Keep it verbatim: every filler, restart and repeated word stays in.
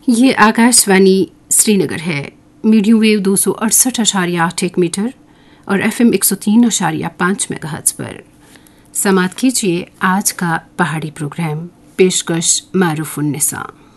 ये आकाशवाणी श्रीनगर है। Medium wave दो सौ अड़सठ अशारिया आठ एक मीटर और एफ एम एक सौ तीन अशारिया पाँच मेगाहर्ट्ज पर समाप्त कीजिए आज का पहाड़ी प्रोग्राम। पेशकश मारूफ उन्निसा।